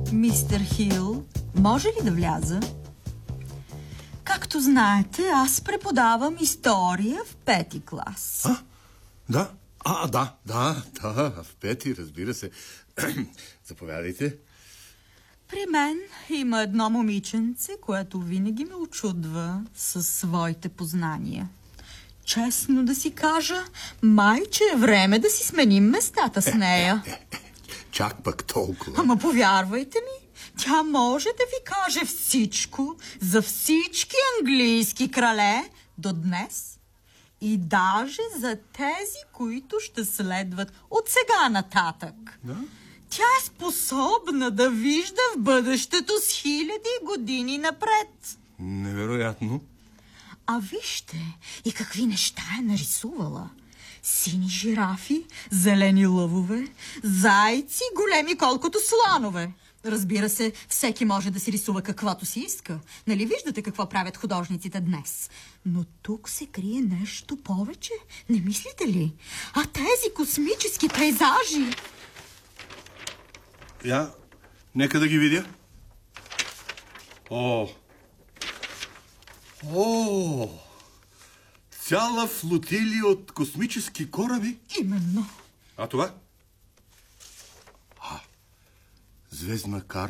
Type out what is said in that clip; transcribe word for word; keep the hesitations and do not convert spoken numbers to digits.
Мистер Хил, може ли да вляза? Както знаете, аз преподавам история в пети клас. А? Да? А, да, да, да, в пети, разбира се. Заповядайте. При мен има едно момиченце, което винаги ме очудва със своите познания. Честно да си кажа, майче е време да си сменим местата с нея. Е, е, е, чак пък толкова. Ама повярвайте ми, тя може да ви каже всичко за всички английски крале до днес и даже за тези, които ще следват от сега нататък. Да? Тя е способна да вижда в бъдещето с хиляди години напред. Невероятно. А вижте и какви неща е нарисувала. Сини жирафи, зелени лъвове, зайци, големи колкото слонове. Разбира се, всеки може да си рисува каквото си иска. Нали виждате какво правят художниците днес? Но тук се крие нещо повече, не мислите ли? А тези космически пейзажи... Я, нека да ги видя. О! О! Цяла флотилия от космически кораби. Именно. А това? А, звездна карта.